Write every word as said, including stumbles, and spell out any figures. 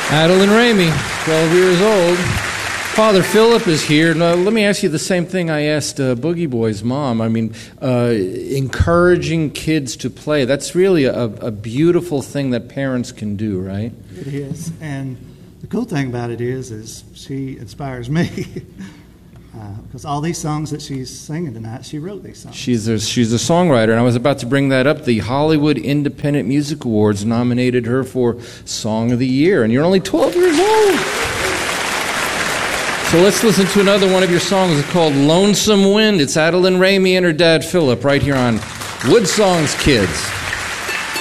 Adeline Ramey, twelve years old. Father Philip is here. Now, let me ask you the same thing I asked uh, Boogie Boy's mom. I mean, uh, encouraging kids to play, that's really a, a beautiful thing that parents can do, right? It is. And the cool thing about it is, is she inspires me. Uh, because all these songs that she's singing tonight, she wrote these songs. She's a, she's a songwriter, and I was about to bring that up. The Hollywood Independent Music Awards nominated her for Song of the Year, and you're only twelve years old. So let's listen to another one of your songs. It's called Lonesome Wind. It's Adeline Ramey and her dad, Philip, right here on Wood Songs Kids.